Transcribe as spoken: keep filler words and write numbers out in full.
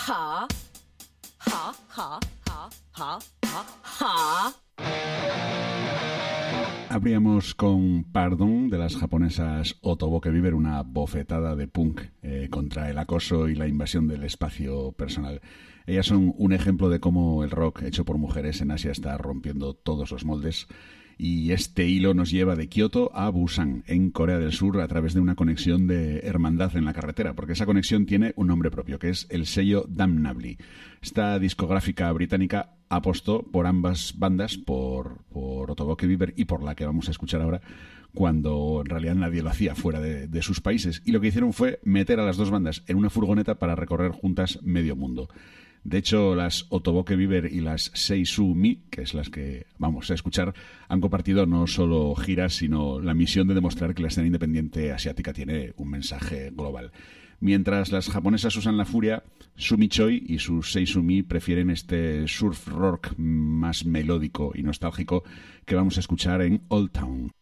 Ha. Ha, ha, ha, ha, ha, ha. Abríamos con Pardon de las japonesas Otoboke Viver, una bofetada de punk eh, contra el acoso y la invasión del espacio personal. Ellas son un ejemplo de cómo el rock hecho por mujeres en Asia está rompiendo todos los moldes. Y este hilo nos lleva de Kioto a Busan, en Corea del Sur, a través de una conexión de hermandad en la carretera, porque esa conexión tiene un nombre propio, que es el sello Damnably. Esta discográfica británica apostó por ambas bandas, por, por Otoboke Viver y por la que vamos a escuchar ahora, cuando en realidad nadie lo hacía fuera de, de sus países. Y lo que hicieron fue meter a las dos bandas en una furgoneta para recorrer juntas medio mundo. De hecho, las Otoboke Viver y las Seisu Mi, que es las que vamos a escuchar, han compartido no solo giras, sino la misión de demostrar que la escena independiente asiática tiene un mensaje global. Mientras las japonesas usan la furia, Sumi Choi y sus Seisu Mi prefieren este surf rock más melódico y nostálgico que vamos a escuchar en Old Town.